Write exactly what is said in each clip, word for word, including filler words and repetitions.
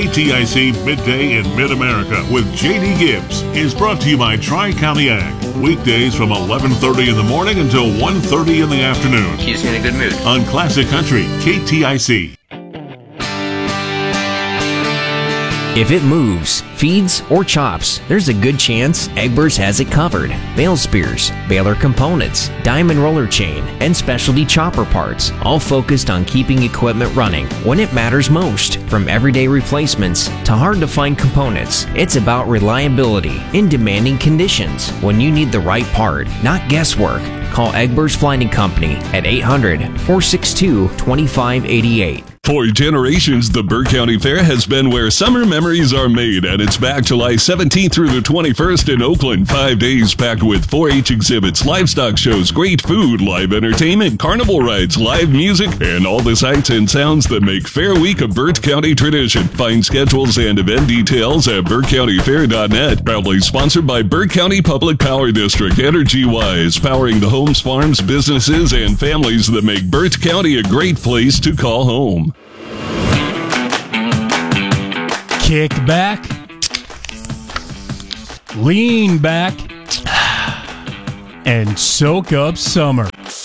T I C Midday in Mid-America with J D Gibbs is brought to you by Tri-County Ag. Weekdays from eleven thirty in the morning until one thirty in the afternoon. Keeps me in a good mood. On Classic Country, K T I C. If it moves, feeds, or chops, there's a good chance Egbers has it covered. Bale spears, baler components, diamond roller chain, and specialty chopper parts, all focused on keeping equipment running when it matters most. From everyday replacements to hard-to-find components, it's about reliability in demanding conditions. When you need the right part, not guesswork, call Egbers Flighting Company at eight hundred, four six two, two five eight eight. For generations, the Burke County Fair has been where summer memories are made, and it's back July seventeenth through the twenty-first in Oakland. Five days packed with four H exhibits, livestock shows, great food, live entertainment, carnival rides, live music, and all the sights and sounds that make Fair Week a Burke County tradition. Find schedules and event details at burke county fair dot net. Proudly sponsored by Burke County Public Power District, Energy Wise, powering the homes, farms, businesses, and families that make Burke County a great place to call home. Kick back, lean back, and soak up summer.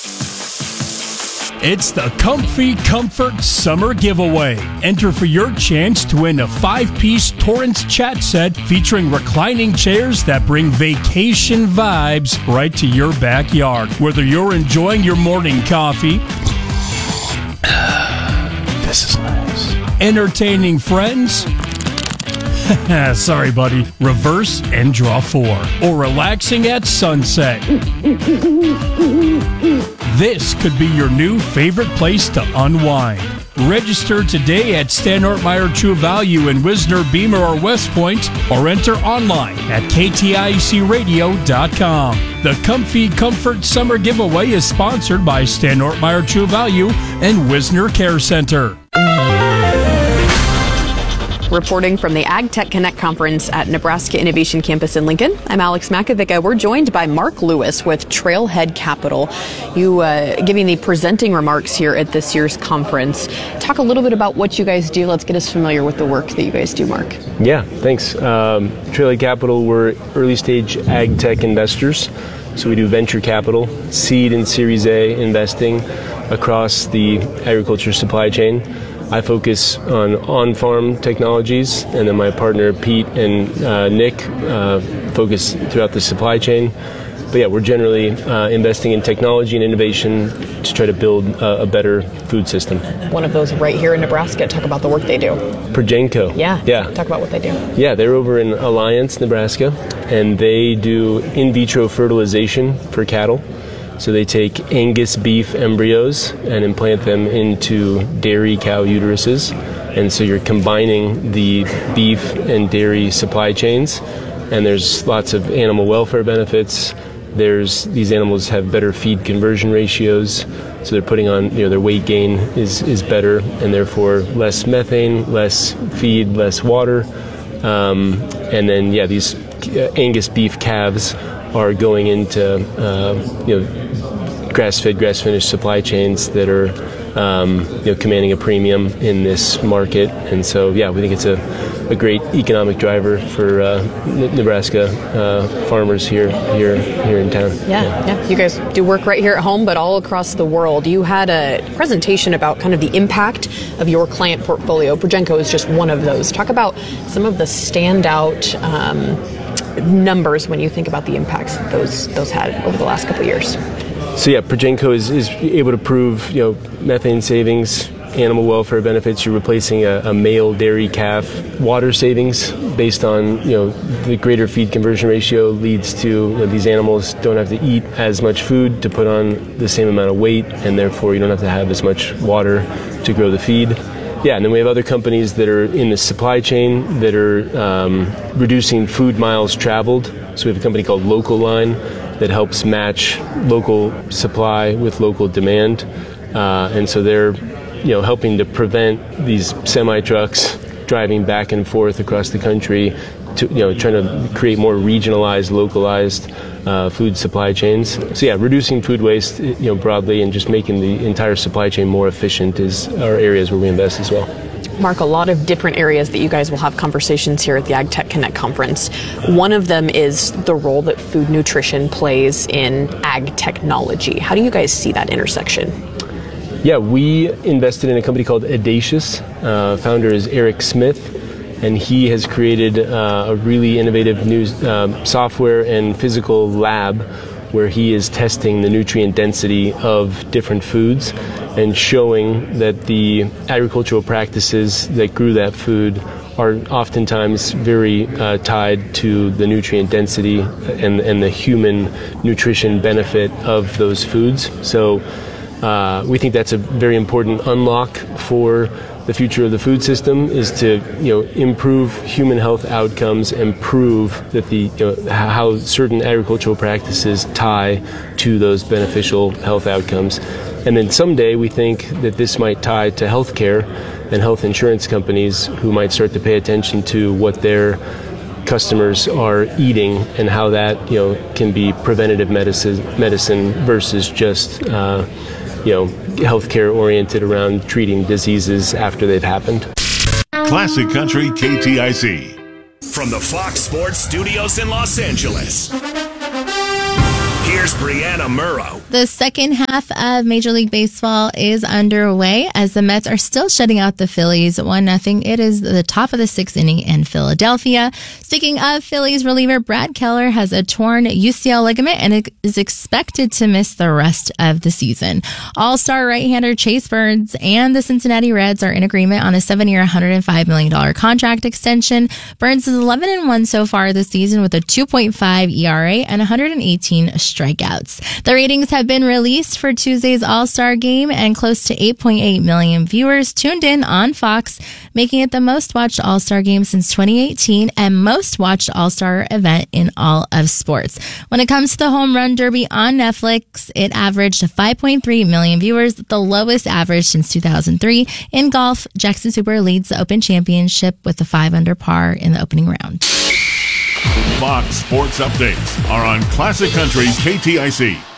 It's the Comfy Comfort Summer Giveaway. Enter for your chance to win a five-piece Torrance chat set featuring reclining chairs that bring vacation vibes right to your backyard. Whether you're enjoying your morning coffee, this is nice, entertaining friends, sorry, buddy. Reverse and draw four. Or relaxing at sunset. This could be your new favorite place to unwind. Register today at Stanort Meyer True Value in Wisner, Beamer, or West Point, or enter online at K T I C radio dot com. The Comfy Comfort Summer Giveaway is sponsored by Stanort Meyer True Value and Wisner Care Center. Reporting from the AgTech Connect Conference at Nebraska Innovation Campus in Lincoln, I'm Alex Makovica. We're joined by Mark Lewis with Trailhead Capital. You uh, giving the presenting remarks here at this year's conference. Talk a little bit about what you guys do. Let's get us familiar with the work that you guys do, Mark. Yeah, thanks. Um, Trailhead Capital, we're early stage ag tech investors. So we do venture capital, seed and Series A investing across the agriculture supply chain. I focus on on-farm technologies, and then my partner Pete and uh, Nick uh, focus throughout the supply chain. But yeah, we're generally uh, investing in technology and innovation to try to build uh, a better food system. One of those right here in Nebraska. Talk about the work they do. Progenco. Yeah. Yeah. Talk about what they do. Yeah, they're over in Alliance, Nebraska, and they do in vitro fertilization for cattle. So they take Angus beef embryos and implant them into dairy cow uteruses. And so you're combining the beef and dairy supply chains. And there's lots of animal welfare benefits. There's these animals have better feed conversion ratios. So they're putting on, you know, their weight gain is, is better, and therefore less methane, less feed, less water. Um, and then, yeah, these Angus beef calves are going into uh, you know grass-fed, grass-finished supply chains that are um, you know commanding a premium in this market, and so yeah, we think it's a, a great economic driver for uh, Nebraska uh, farmers here here here in town. Yeah, yeah, yeah. You guys do work right here at home, but all across the world. You had a presentation about kind of the impact of your client portfolio. Progenco is just one of those. Talk about some of the standout Um, numbers when you think about the impacts that those those had over the last couple of years. So yeah, Progenco is, is able to prove, you know, methane savings, animal welfare benefits. You're replacing a, a male dairy calf. Water savings based on, you know, the greater feed conversion ratio leads to, you know, these animals don't have to eat as much food to put on the same amount of weight, and therefore you don't have to have as much water to grow the feed. Yeah, and then we have other companies that are in the supply chain that are um, reducing food miles traveled. So we have a company called Local Line that helps match local supply with local demand, uh, and so they're, you know, helping to prevent these semi trucks driving back and forth across the country, to, you know, trying to create more regionalized, localized uh, food supply chains. So yeah, reducing food waste, you know, broadly, and just making the entire supply chain more efficient is our areas where we invest as well. Mark, a lot of different areas that you guys will have conversations here at the AgTech Connect conference. One of them is the role that food nutrition plays in ag technology. How do you guys see that intersection? Yeah, we invested in a company called Audacious. Uh, founder is Eric Smith, and he has created uh, a really innovative new uh, software and physical lab where he is testing the nutrient density of different foods and showing that the agricultural practices that grew that food are oftentimes very uh, tied to the nutrient density and, and the human nutrition benefit of those foods. So uh, we think that's a very important unlock for the future of the food system, is to, you know, improve human health outcomes and prove that the, you know, how certain agricultural practices tie to those beneficial health outcomes. And then someday we think that this might tie to healthcare and health insurance companies who might start to pay attention to what their customers are eating and how that, you know, can be preventative medicine medicine versus just uh, you know, healthcare oriented around treating diseases after they've happened. Classic Country K T I C. From the Fox Sports Studios in Los Angeles, here's Brianna Murrow. The second half of Major League Baseball is underway as the Mets are still shutting out the Phillies one nothing. It is the top of the sixth inning in Philadelphia. Speaking of Phillies, reliever Brad Keller has a torn U C L ligament and is expected to miss the rest of the season. All-star right-hander Chase Burns and the Cincinnati Reds are in agreement on a seven-year, one hundred five million dollars contract extension. Burns is eleven and one so far this season with a two point five E R A and one hundred eighteen strikeouts. The ratings have been released for Tuesday's All-Star Game, and close to eight point eight million viewers tuned in on Fox, making it the most watched All-Star Game since twenty eighteen and most watched All-Star event in all of sports. When it comes to the Home Run Derby on Netflix, it averaged five point three million viewers, the lowest average since two thousand three. In golf, Jackson Super leads the Open Championship with a five under par in the opening round. Fox Sports Updates are on Classic Country K T I C.